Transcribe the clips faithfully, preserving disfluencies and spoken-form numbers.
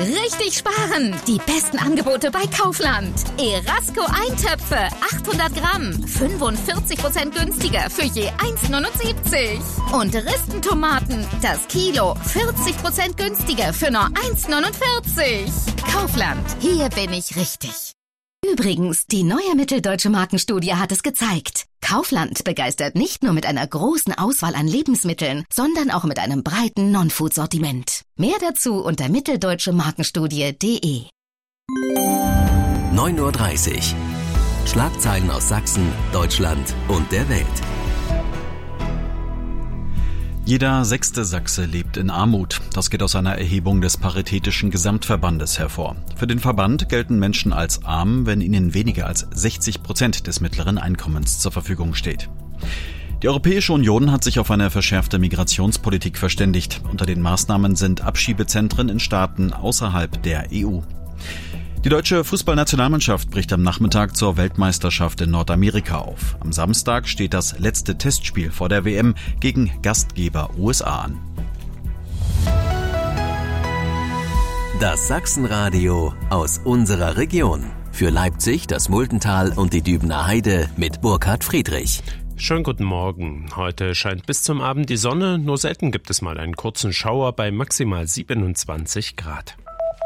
Richtig sparen! Die besten Angebote bei Kaufland. Erasco-Eintöpfe, achthundert Gramm, fünfundvierzig Prozent günstiger für je eins neunundsiebzig. Und Ristentomaten, das Kilo, vierzig Prozent günstiger für nur eins neunundvierzig. Kaufland, hier bin ich richtig. Übrigens, die neue Mitteldeutsche Markenstudie hat es gezeigt. Kaufland begeistert nicht nur mit einer großen Auswahl an Lebensmitteln, sondern auch mit einem breiten Non-Food-Sortiment. Mehr dazu unter mitteldeutsche markenstudie punkt de. neun Uhr dreißig. Schlagzeilen aus Sachsen, Deutschland und der Welt. Jeder sechste Sachse lebt in Armut. Das geht aus einer Erhebung des Paritätischen Gesamtverbandes hervor. Für den Verband gelten Menschen als arm, wenn ihnen weniger als sechzig Prozent des mittleren Einkommens zur Verfügung steht. Die Europäische Union hat sich auf eine verschärfte Migrationspolitik verständigt. Unter den Maßnahmen sind Abschiebezentren in Staaten außerhalb der E U. Die deutsche Fußballnationalmannschaft bricht am Nachmittag zur Weltmeisterschaft in Nordamerika auf. Am Samstag steht das letzte Testspiel vor der W M gegen Gastgeber U S A an. Das Sachsenradio aus unserer Region. Für Leipzig, das Multental und die Dübener Heide mit Burkhard Friedrich. Schönen guten Morgen. Heute scheint bis zum Abend die Sonne. Nur selten gibt es mal einen kurzen Schauer bei maximal siebenundzwanzig Grad.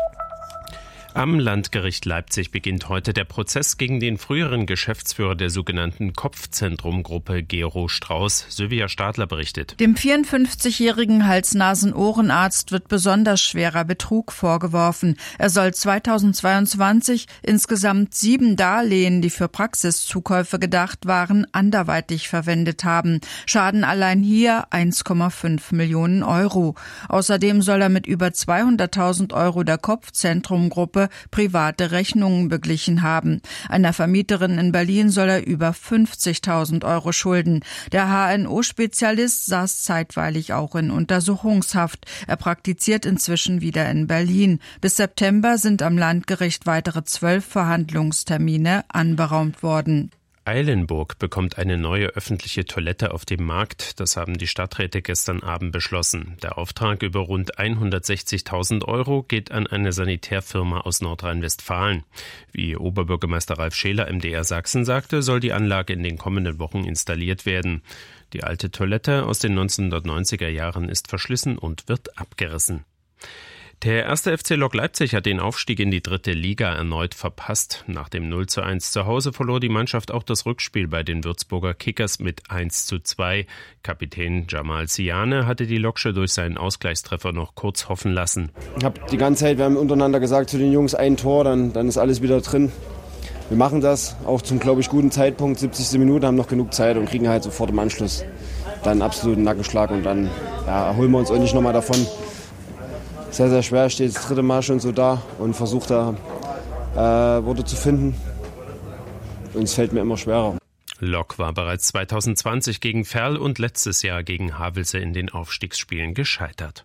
Am Landgericht Leipzig beginnt heute der Prozess gegen den früheren Geschäftsführer der sogenannten Kopfzentrum-Gruppe, Gero Strauß. Sylvia Stadler berichtet. Dem vierundfünfzigjährigen Hals-Nasen-Ohrenarzt wird besonders schwerer Betrug vorgeworfen. Er soll zweitausendzweiundzwanzig insgesamt sieben Darlehen, die für Praxiszukäufe gedacht waren, anderweitig verwendet haben. Schaden allein hier eins Komma fünf Millionen Euro. Außerdem soll er mit über zweihunderttausend Euro der Kopfzentrum-Gruppe private Rechnungen beglichen haben. Einer Vermieterin in Berlin soll er über fünfzigtausend Euro schulden. Der H N O-Spezialist saß zeitweilig auch in Untersuchungshaft. Er praktiziert inzwischen wieder in Berlin. Bis September sind am Landgericht weitere zwölf Verhandlungstermine anberaumt worden. Eilenburg bekommt eine neue öffentliche Toilette auf dem Markt. Das haben die Stadträte gestern Abend beschlossen. Der Auftrag über rund hundertsechzigtausend Euro geht an eine Sanitärfirma aus Nordrhein-Westfalen. Wie Oberbürgermeister Ralf Scheler M D R Sachsen sagte, soll die Anlage in den kommenden Wochen installiert werden. Die alte Toilette aus den neunzehnhundertneunziger Jahren ist verschlissen und wird abgerissen. Der erste F C Lok Leipzig hat den Aufstieg in die dritte Liga erneut verpasst. Nach dem null zu eins zu Hause verlor die Mannschaft auch das Rückspiel bei den Würzburger Kickers mit eins zu zwei. Kapitän Jamal Siane hatte die Loksche durch seinen Ausgleichstreffer noch kurz hoffen lassen. Ich habe die ganze Zeit, wir haben untereinander gesagt zu den Jungs, ein Tor, dann, dann ist alles wieder drin. Wir machen das, auch zum, glaube ich, guten Zeitpunkt, siebzigste Minute, haben noch genug Zeit und kriegen halt sofort im Anschluss dann einen absoluten Nackenschlag und dann ja, erholen wir uns auch nicht nochmal davon. Sehr, sehr schwer, steht das dritte Mal schon so da und versucht da äh, Worte zu finden. Und es fällt mir immer schwerer. Lok war bereits zweitausendzwanzig gegen Verl und letztes Jahr gegen Havelse in den Aufstiegsspielen gescheitert.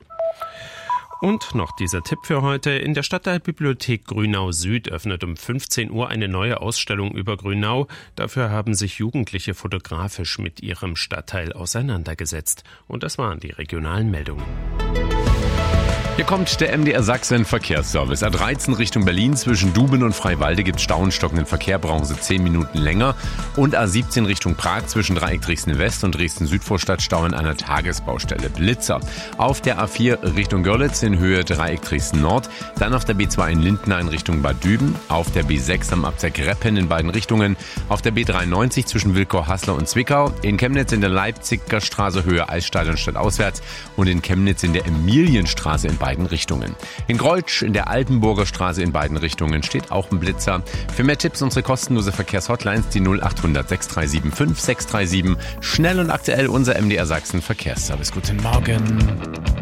Und noch dieser Tipp für heute. In der Stadtteilbibliothek Grünau Süd öffnet um fünfzehn Uhr eine neue Ausstellung über Grünau. Dafür haben sich Jugendliche fotografisch mit ihrem Stadtteil auseinandergesetzt. Und das waren die regionalen Meldungen. Hier kommt der M D R Sachsen Verkehrsservice. A dreizehn Richtung Berlin zwischen Duben und Freiwalde gibt Stau und stockenden Verkehr, brauchen Sie zehn Minuten länger. Und A siebzehn Richtung Prag zwischen Dreieck Dresden West und Dresden Südvorstadt Stau in einer Tagesbaustelle. Blitzer. Auf der A vier Richtung Görlitz in Höhe Dreieck Dresden Nord. Dann auf der B zwei in Lindner in Richtung Bad Düben. Auf der B sechs am Abzweig Reppen in beiden Richtungen. Auf der B dreiundneunzig zwischen Wilkow-Hassler und Zwickau. In Chemnitz in der Leipziger Straße Höhe Altstadion stadtauswärts. Und in Chemnitz in der Emilienstraße in beiden Richtungen. In Greutsch in der Altenburger Straße in beiden Richtungen steht auch ein Blitzer. Für mehr Tipps unsere kostenlose Verkehrshotlines die null achthundert sechs drei sieben fünf sechs drei sieben. Schnell und aktuell unser M D R Sachsen Verkehrsservice. Guten Morgen.